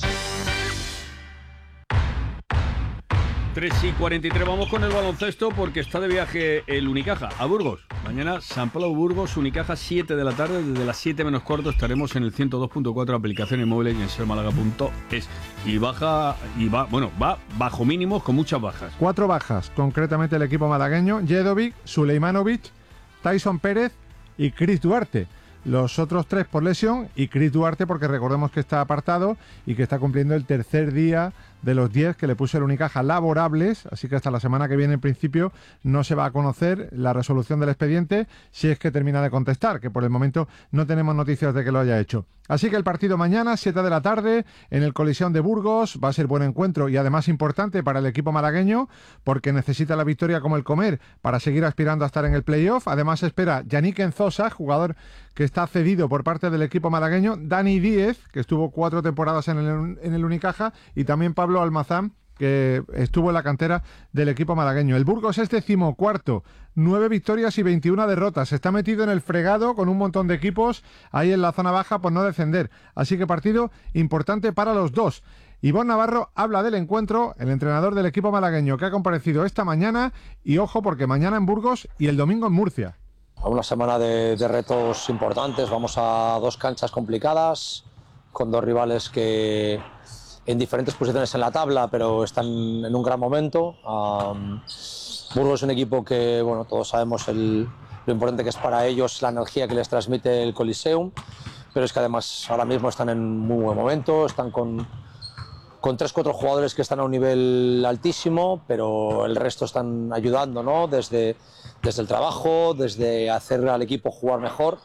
Speaker 16: 3:43, vamos con el baloncesto porque está de viaje el Unicaja a Burgos. Mañana San Pablo Burgos, Unicaja 7 de la tarde, desde las 7 menos cuarto estaremos en el 102.4 aplicaciones móviles y en sermálaga.es. Y va bajo mínimos con muchas bajas.
Speaker 17: 4 bajas, concretamente el equipo malagueño: Jedovic, Suleimanovic, Tyson Pérez y Chris Duarte. Los otros 3 por lesión y Chris Duarte porque recordemos que está apartado y que está cumpliendo el tercer día de los 10 que le puso el Unicaja laborables, así que hasta la semana que viene en principio no se va a conocer la resolución del expediente si es que termina de contestar, que por el momento no tenemos noticias de que lo haya hecho. Así que el partido mañana, 7 de la tarde, en el Coliseum de Burgos, va a ser buen encuentro y además importante para el equipo malagueño porque necesita la victoria como el comer para seguir aspirando a estar en el playoff. Además espera Yannick Enzosa, jugador que está cedido por parte del equipo malagueño, Dani Díez, que estuvo 4 temporadas en el Unicaja, y también Pablo Almazán, que estuvo en la cantera del equipo malagueño. El Burgos es 14º, 9 victorias y 21 derrotas. Está metido en el fregado con un montón de equipos ahí en la zona baja por no descender. Así que partido importante para los dos. Ivonne Navarro habla del encuentro, el entrenador del equipo malagueño que ha comparecido esta mañana, y ojo porque mañana en Burgos y el domingo en Murcia.
Speaker 33: A una semana de retos importantes, vamos a 2 canchas complicadas, con 2 rivales que en diferentes posiciones en la tabla, pero están en un gran momento. Burgos es un equipo que, bueno, todos sabemos lo importante que es para ellos la energía que les transmite el Coliseum, pero es que además ahora mismo están en muy buen momento, están con con 3-4 jugadores que están a un nivel altísimo, pero el resto están ayudando, ¿no? Desde el trabajo, desde hacer al equipo jugar mejor.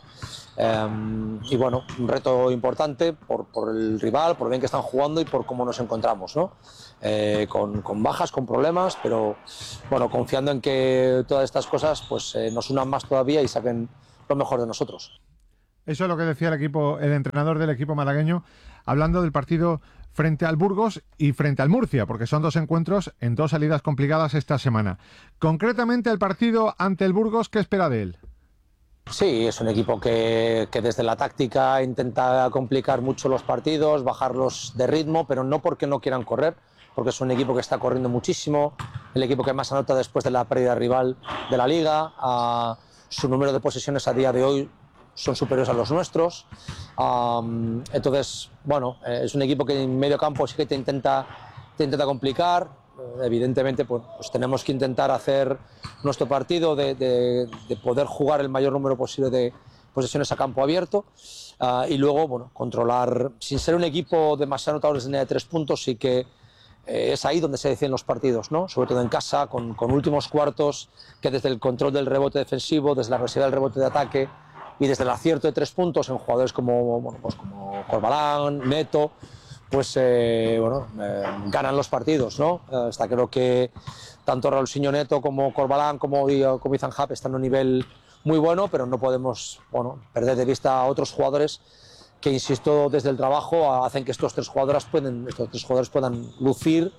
Speaker 33: Y bueno, un reto importante por el rival, por lo bien que están jugando y por cómo nos encontramos, ¿no? Con bajas, con problemas, pero bueno, confiando en que todas estas cosas pues, nos unan más todavía y saquen lo mejor de nosotros.
Speaker 17: Eso es lo que decía el entrenador del equipo malagueño, hablando del partido frente al Burgos y frente al Murcia, porque son 2 encuentros en 2 salidas complicadas esta semana. Concretamente el partido ante el Burgos, ¿qué espera de él?
Speaker 33: Sí, es un equipo que desde la táctica intenta complicar mucho los partidos, bajarlos de ritmo, pero no porque no quieran correr, porque es un equipo que está corriendo muchísimo, el equipo que más anota después de la pérdida rival de la Liga. Su número de posesiones a día de hoy son superiores a los nuestros. Entonces, bueno, es un equipo que en medio campo sí que te intenta complicar. Evidentemente, pues tenemos que intentar hacer nuestro partido de poder jugar el mayor número posible de posesiones a campo abierto y luego, bueno, controlar, sin ser un equipo demasiado anotador desde línea de 3 puntos, sí que es ahí donde se deciden los partidos, ¿no? Sobre todo en casa, con últimos cuartos, que desde el control del rebote defensivo, desde la agresividad del rebote de ataque y desde el acierto de 3 puntos en jugadores como Corbalán, Neto, pues ganan los partidos, ¿no? Está claro que tanto Raulsinho Neto como Corbalán como Ethan Happ están a un nivel muy bueno, pero no podemos perder de vista a otros jugadores que, insisto, desde el trabajo hacen que estos tres jugadores puedan lucir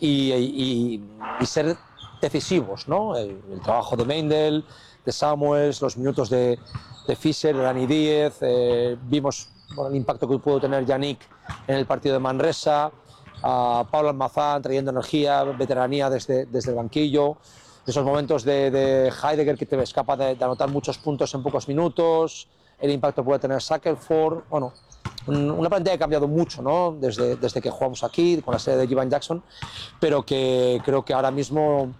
Speaker 33: y ser decisivos, ¿no? El trabajo de Meindl, de Samuels, los minutos de Fischer, de Dani Díez, vimos el impacto que pudo tener Yannick en el partido de Manresa, Pablo Almazán trayendo energía, veteranía desde el banquillo, esos momentos de Heidegger que te escapa de anotar muchos puntos en pocos minutos, el impacto que puede tener Shackelford. Bueno, una plantilla que ha cambiado mucho, ¿no? desde que jugamos aquí con la serie de Jivan Jackson, pero que creo que ahora mismo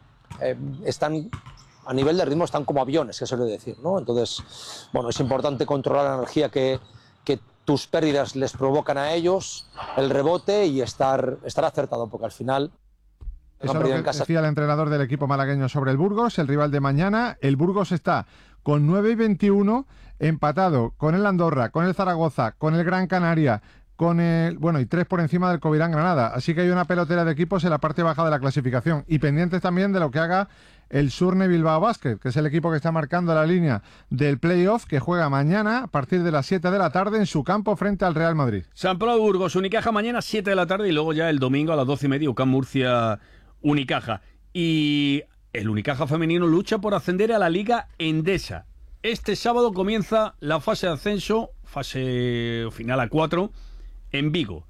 Speaker 33: están a nivel de ritmo, están como aviones, que se suele decir, ¿no? Entonces, bueno, es importante controlar la energía que tus pérdidas les provocan a ellos, el rebote y estar acertado, porque al final...
Speaker 17: Eso es lo que decía el entrenador del equipo malagueño sobre el Burgos, el rival de mañana. El Burgos está con 9 y 21, empatado con el Andorra, con el Zaragoza, con el Gran Canaria, con el... Bueno, y 3 por encima del Covirán Granada. Así que hay una pelotera de equipos en la parte baja de la clasificación. Y pendientes también de lo que haga el Surne Bilbao Basket, que es el equipo que está marcando la línea del playoff, que juega mañana a partir de las 7 de la tarde en su campo frente al Real Madrid.
Speaker 16: San Pablo Burgos, Unicaja mañana 7 de la tarde y luego ya el domingo a las 12:30 UCAM Murcia Unicaja. Y el Unicaja femenino lucha por ascender a la Liga Endesa. Este sábado comienza la fase de ascenso, fase final a 4, en Vigo.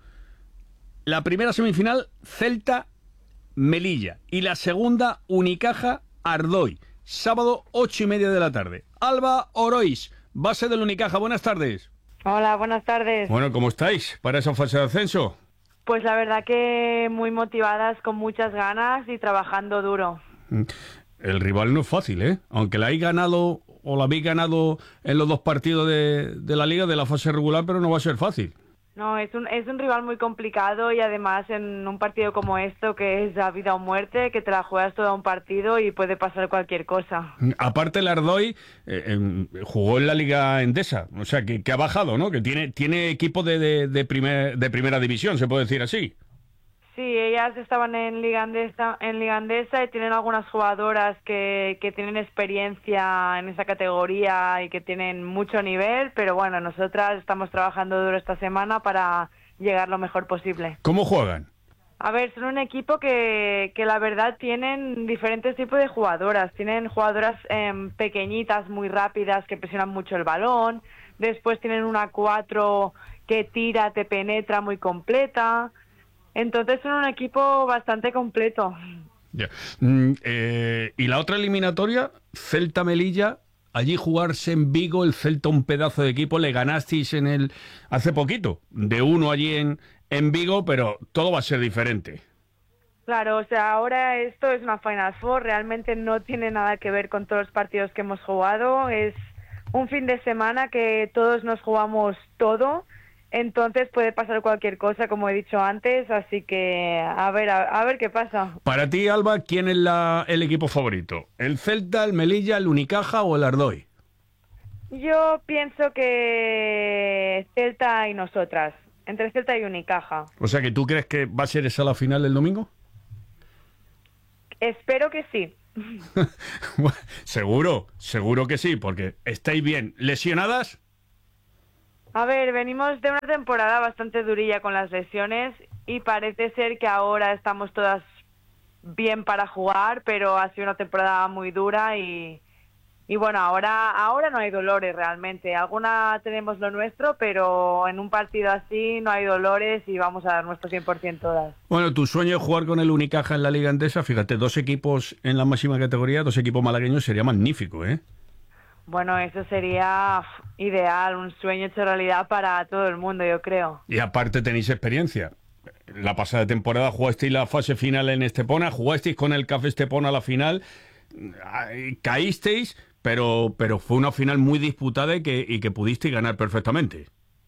Speaker 16: La primera semifinal, Celta-Melilla. Y la segunda, Unicaja-Ardoy. Sábado, 8:30 de la tarde. Alba Orois, base del Unicaja. Buenas tardes.
Speaker 2: Hola, buenas tardes.
Speaker 16: Bueno, ¿cómo estáis para esa fase de ascenso?
Speaker 2: Pues la verdad que muy motivadas, con muchas ganas y trabajando duro.
Speaker 16: El rival no es fácil, ¿eh? Aunque la habéis ganado o la habéis ganado en los 2 partidos de la Liga, de la fase regular, pero no va a ser fácil.
Speaker 2: No, es un rival muy complicado y además en un partido como esto, que es a vida o muerte, que te la juegas todo un partido y puede pasar cualquier cosa.
Speaker 16: Aparte, el Ardoy jugó en la Liga Endesa, o sea, que ha bajado, ¿no? Que tiene equipo de primera división, se puede decir así.
Speaker 2: Sí, ellas estaban en Liga Endesa y tienen algunas jugadoras que tienen experiencia en esa categoría y que tienen mucho nivel, pero bueno, nosotras estamos trabajando duro esta semana para llegar lo mejor posible.
Speaker 16: ¿Cómo juegan?
Speaker 2: A ver, son un equipo que la verdad tienen diferentes tipos de jugadoras. Tienen jugadoras pequeñitas, muy rápidas, que presionan mucho el balón. Después tienen una 4 que tira, te penetra, muy completa. Entonces son un equipo bastante completo.
Speaker 16: Yeah. Y la otra eliminatoria, Celta-Melilla, allí jugarse en Vigo, el Celta un pedazo de equipo, le ganasteis hace poquito, de 1 allí en Vigo, pero todo va a ser diferente.
Speaker 2: Claro, o sea, ahora esto es una Final Four, realmente no tiene nada que ver con todos los partidos que hemos jugado, es un fin de semana que todos nos jugamos todo. Entonces puede pasar cualquier cosa, como he dicho antes, así que a ver qué pasa.
Speaker 16: Para ti, Alba, ¿quién es el equipo favorito? ¿El Celta, el Melilla, el Unicaja o el Ardoy?
Speaker 2: Yo pienso que Celta y nosotras, entre Celta y Unicaja.
Speaker 16: O sea, que tú crees que va a ser esa la final del domingo.
Speaker 2: Espero que sí.
Speaker 16: Seguro que sí, porque estáis bien. ¿Lesionadas?
Speaker 2: A ver, venimos de una temporada bastante durilla con las lesiones y parece ser que ahora estamos todas bien para jugar, pero ha sido una temporada muy dura y bueno, ahora no hay dolores realmente. Alguna tenemos lo nuestro, pero en un partido así no hay dolores y vamos a dar nuestro 100% todas.
Speaker 16: Bueno, tu sueño es jugar con el Unicaja en la Liga Endesa. Fíjate, 2 equipos en la máxima categoría, 2 equipos malagueños, sería magnífico, ¿eh?
Speaker 2: Bueno, eso sería ideal, un sueño hecho realidad para todo el mundo, yo creo.
Speaker 16: Y aparte tenéis experiencia. La pasada temporada jugasteis la fase final en Estepona, jugasteis con el CAF Estepona la final, caísteis, pero fue una final muy disputada y que pudisteis ganar perfectamente.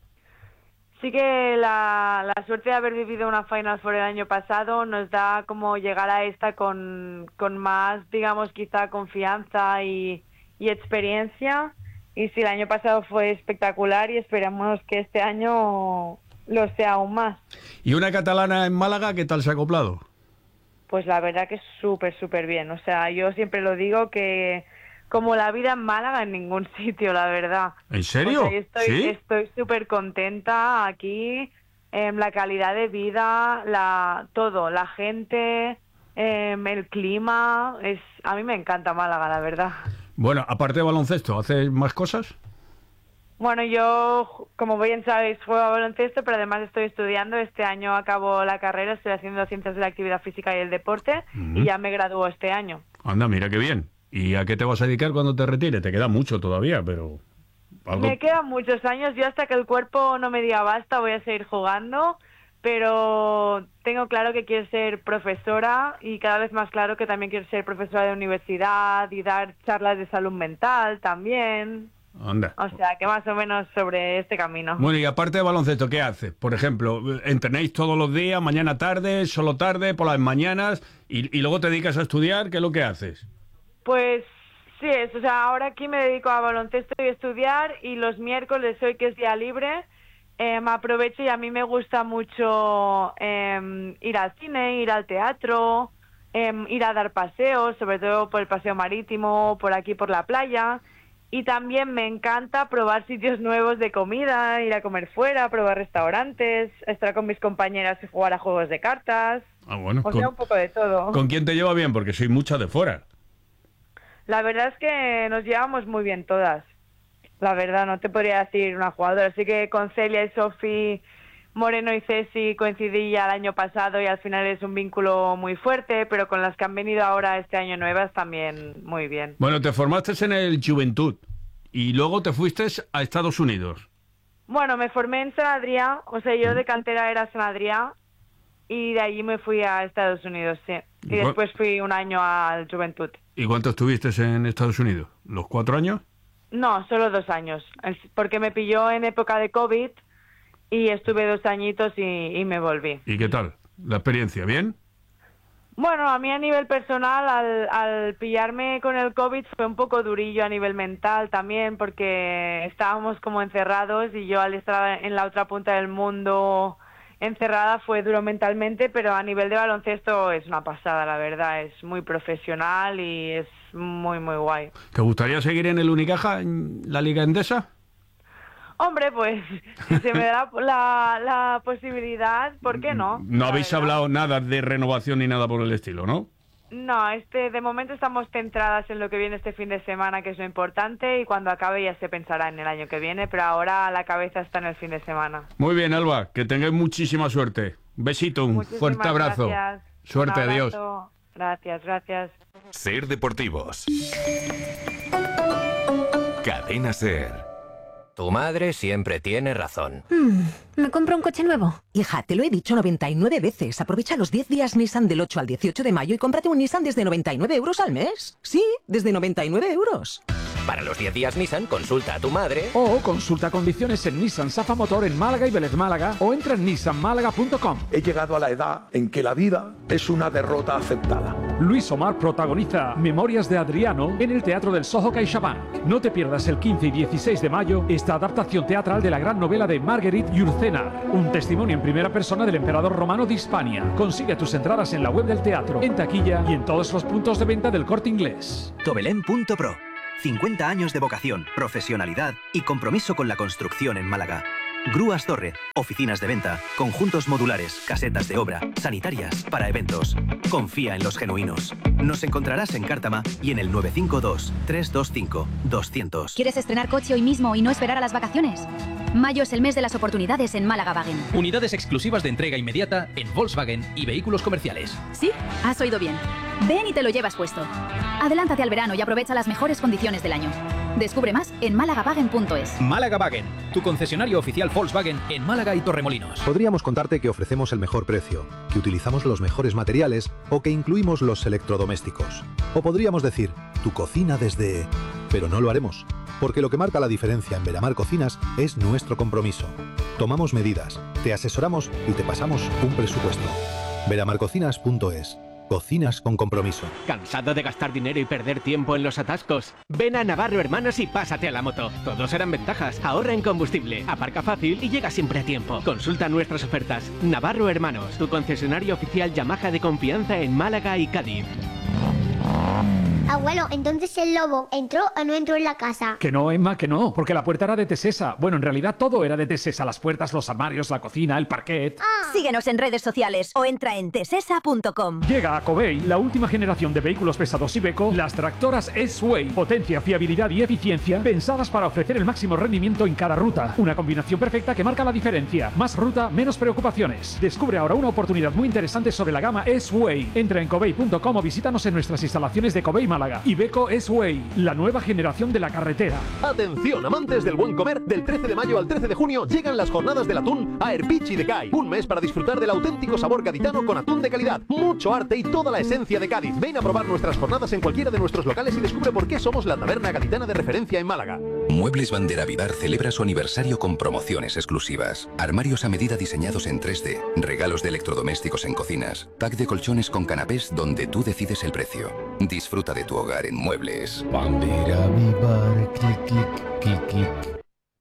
Speaker 2: Sí que la suerte de haber vivido una Final Four el año pasado nos da como llegar a esta con más, digamos, quizá confianza y experiencia. Y sí, el año pasado fue espectacular y esperamos que este año lo sea aún más.
Speaker 16: ¿Y una catalana en Málaga qué tal se ha acoplado? Pues
Speaker 2: la verdad que súper bien. O sea, yo siempre lo digo que como la vida en Málaga en ningún sitio, la verdad.
Speaker 16: ¿En serio?
Speaker 2: O sea, estoy súper contenta aquí, la calidad de vida, todo, la gente, el clima, a mí me encanta Málaga, la verdad.
Speaker 16: Bueno, aparte de baloncesto, ¿haces más cosas?
Speaker 2: Bueno, yo, como bien sabéis, juego a baloncesto, pero además estoy estudiando. Este año acabo la carrera, estoy haciendo Ciencias de la Actividad Física y el Deporte y ya me gradúo este año.
Speaker 16: Anda, mira qué bien. ¿Y a qué te vas a dedicar cuando te retires? Te queda mucho todavía, pero...
Speaker 2: Me quedan muchos años. Yo hasta que el cuerpo no me diga basta voy a seguir jugando, pero tengo claro que quiero ser profesora y cada vez más claro que también quiero ser profesora de universidad y dar charlas de salud mental también.
Speaker 16: Anda.
Speaker 2: O sea, que más o menos sobre este camino.
Speaker 16: Bueno, y aparte de baloncesto, ¿qué haces? Por ejemplo, ¿entrenáis todos los días, mañana tarde, solo tarde, por las mañanas y luego te dedicas a estudiar? ¿Qué es lo que haces?
Speaker 2: Pues sí, o sea, ahora aquí me dedico a baloncesto y estudiar y los miércoles, hoy que es día libre, aprovecho y a mí me gusta mucho ir al cine, ir al teatro, ir a dar paseos, sobre todo por el paseo marítimo, por aquí por la playa. Y también me encanta probar sitios nuevos de comida, ir a comer fuera, probar restaurantes, estar con mis compañeras y jugar a juegos de cartas.
Speaker 16: Ah, bueno.
Speaker 2: O sea, un poco de todo.
Speaker 16: ¿Con quién te lleva bien? Porque soy muchas de fuera.
Speaker 2: La verdad es que nos llevamos muy bien todas. La verdad, no te podría decir una jugadora. Así que con Celia y Sofi, Moreno y Ceci coincidí ya el año pasado y al final es un vínculo muy fuerte, pero con las que han venido ahora este año nuevas también muy bien.
Speaker 16: Bueno, te formaste en el Juventud y luego te fuiste a Estados Unidos.
Speaker 2: Bueno, me formé en San Adrià, o sea, yo de cantera era San Adrià y de allí me fui a Estados Unidos, sí. Y después fui un año al Juventud.
Speaker 16: ¿Y cuánto estuviste en Estados Unidos? ¿Los 4 años?
Speaker 2: No, solo 2 años, porque me pilló en época de COVID y estuve 2 añitos y me volví.
Speaker 16: ¿Y qué tal? ¿La experiencia? ¿Bien?
Speaker 2: Bueno, a mí a nivel personal, al pillarme con el COVID fue un poco durillo a nivel mental también, porque estábamos como encerrados y yo al estar en la otra punta del mundo encerrada fue duro mentalmente, pero a nivel de baloncesto es una pasada, la verdad, es muy profesional y es muy, muy guay.
Speaker 16: ¿Te gustaría seguir en el Unicaja, en la Liga Endesa?
Speaker 2: Hombre, pues si se me da la posibilidad, ¿por qué no?
Speaker 16: No habéis hablado nada de renovación ni nada por el estilo, ¿no?
Speaker 2: No, de momento estamos centradas en lo que viene este fin de semana, que es lo importante, y cuando acabe ya se pensará en el año que viene, pero ahora la cabeza está en el fin de semana.
Speaker 16: Muy bien, Alba, que tengáis muchísima suerte. Un besito, un fuerte abrazo.
Speaker 2: Gracias.
Speaker 16: Suerte, adiós.
Speaker 2: Gracias.
Speaker 20: Ser Deportivos. Cadena Ser.
Speaker 3: Tu madre siempre tiene razón.
Speaker 25: ¿Me compro un coche nuevo?
Speaker 4: Hija, te lo he dicho 99 veces. Aprovecha los 10 días Nissan del 8 al 18 de mayo y cómprate un Nissan desde 99 € al mes. Sí, desde 99 €.
Speaker 3: Para los 10 días Nissan, consulta a tu madre.
Speaker 27: O consulta condiciones en Nissan Safa Motor en Málaga y Vélez Málaga o entra en nissanmálaga.com.
Speaker 1: He llegado a la edad en que la vida es una derrota aceptada.
Speaker 27: Luis Omar protagoniza Memorias de Adriano en el Teatro del Soho CaixaBank. No te pierdas el 15 y 16 de mayo esta adaptación teatral de la gran novela de Marguerite Yourcenar, un testimonio en primera persona del emperador romano de Hispania. Consigue tus entradas en la web del teatro, en taquilla y en todos los puntos de venta del Corte Inglés.
Speaker 5: Tobelén.pro. 50 años de vocación, profesionalidad y compromiso con la construcción en Málaga. Grúas Torre, oficinas de venta, conjuntos modulares, casetas de obra, sanitarias, para eventos. Confía en los genuinos. Nos encontrarás en Cártama y en el 952-325-200.
Speaker 6: ¿Quieres estrenar coche hoy mismo y no esperar a las vacaciones? Mayo es el mes de las oportunidades en Málaga Wagen.
Speaker 7: Unidades exclusivas de entrega inmediata en Volkswagen y vehículos comerciales.
Speaker 6: ¿Sí? Has oído bien. Ven y te lo llevas puesto. Adelántate al verano y aprovecha las mejores condiciones del año. Descubre más en málagawagen.es.
Speaker 7: Málaga Wagen, tu concesionario oficial Volkswagen en Málaga y Torremolinos.
Speaker 30: Podríamos contarte que ofrecemos el mejor precio, que utilizamos los mejores materiales o que incluimos los electrodomésticos. O podríamos decir, tu cocina desde... Pero no lo haremos, porque lo que marca la diferencia en Veramar Cocinas es nuestro compromiso. Tomamos medidas, te asesoramos y te pasamos un presupuesto. Veramarcocinas.es. Cocinas con compromiso.
Speaker 8: ¿Cansado de gastar dinero y perder tiempo en los atascos? Ven a Navarro Hermanos y pásate a la moto. Todos serán ventajas. Ahorra en combustible, aparca fácil y llega siempre a tiempo. Consulta nuestras ofertas. Navarro Hermanos, tu concesionario oficial Yamaha de confianza en Málaga y Cádiz.
Speaker 31: Abuelo, entonces el lobo entró o no entró en la casa.
Speaker 27: Que no, Emma, que no, porque la puerta era de Tesesa. Bueno, en realidad todo era de Tesesa, las puertas, los armarios, la cocina, el parquet.
Speaker 25: Síguenos en redes sociales o entra en tesesa.com.
Speaker 27: Llega a Covey la última generación de vehículos pesados Iveco, las tractoras S-Way. Potencia, fiabilidad y eficiencia pensadas para ofrecer el máximo rendimiento en cada ruta. Una combinación perfecta que marca la diferencia. Más ruta, menos preocupaciones. Descubre ahora una oportunidad muy interesante sobre la gama S-Way. Entra en covey.com o visítanos en nuestras instalaciones de Covey Málaga. Iveco S-Way, la nueva generación de la carretera.
Speaker 9: Atención, amantes del buen comer, del 13 de mayo al 13 de junio llegan las jornadas del atún a Erpichi de Cay. Un mes para disfrutar del auténtico sabor gaditano con atún de calidad, mucho arte y toda la esencia de Cádiz. Ven a probar nuestras jornadas en cualquiera de nuestros locales y descubre por qué somos la taberna gaditana de referencia en Málaga.
Speaker 22: Muebles Bandera Vivar celebra su aniversario con promociones exclusivas. Armarios a medida diseñados en 3D, regalos de electrodomésticos en cocinas, pack de colchones con canapés donde tú decides el precio. Disfruta de tu hogar en Muebles.
Speaker 32: Bandera Vivar, clic, clic, clic, clic.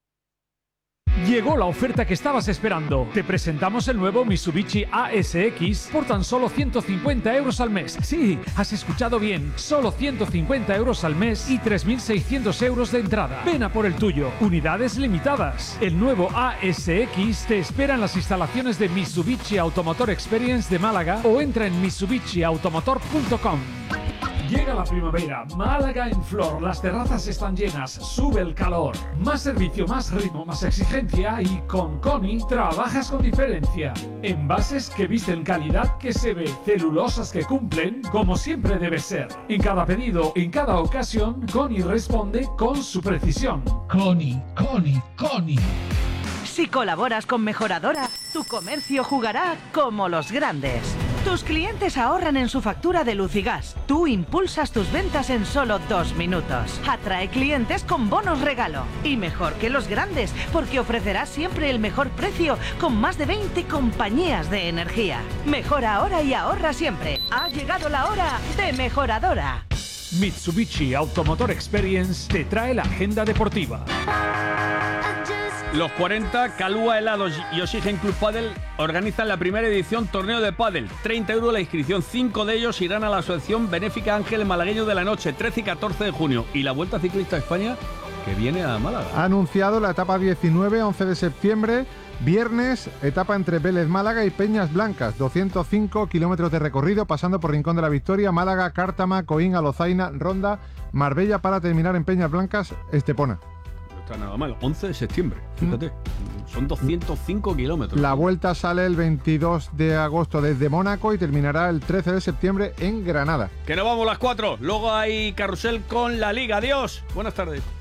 Speaker 27: Llegó la oferta que estabas esperando. Te presentamos el nuevo Mitsubishi ASX por tan solo 150 euros al mes. Sí, has escuchado bien. Solo 150 euros al mes y 3.600 euros de entrada. Ven a por el tuyo. Unidades limitadas. El nuevo ASX te espera en las instalaciones de Mitsubishi Automotor Experience de Málaga o entra en mitsubishiautomotor.com. Llega la primavera, Málaga en flor, las terrazas están llenas, sube el calor. Más servicio, más ritmo, más exigencia y con Coni trabajas con diferencia. Envases que visten calidad que se ve, celulosas que cumplen como siempre debe ser. En cada pedido, en cada ocasión, Coni responde con su precisión.
Speaker 29: Coni. Si colaboras con Mejoradora, tu comercio jugará como los grandes. Tus clientes ahorran en su factura de luz y gas. Tú impulsas tus ventas en solo 2 minutos. Atrae clientes con bonos regalo. Y mejor que los grandes, porque ofrecerás siempre el mejor precio con más de 20 compañías de energía. Mejora ahora y ahorra siempre. Ha llegado la hora de Mejoradora.
Speaker 27: Mitsubishi Automotor Experience te trae la agenda deportiva.
Speaker 16: Los 40 Calúa Helados y Oxygen Club Padel organizan la primera edición torneo de pádel. 30 euros la inscripción, 5 de ellos irán a la asociación benéfica Ángel Malagueño de la Noche, 13 y 14 de junio. Y la Vuelta Ciclista a España, que viene a Málaga. Ha
Speaker 17: anunciado la etapa 19, 11 de septiembre, viernes, etapa entre Vélez Málaga y Peñas Blancas, 205 kilómetros de recorrido, pasando por Rincón de la Victoria, Málaga, Cártama, Coín, Alozaina, Ronda, Marbella, para terminar en Peñas Blancas, Estepona.
Speaker 16: Nada mal, 11 de septiembre, fíjate, son 205 kilómetros.
Speaker 17: La vuelta sale el 22 de agosto desde Mónaco y terminará el 13 de septiembre en Granada.
Speaker 16: Que nos vamos las 4, luego hay carrusel con la Liga. Adiós, buenas tardes.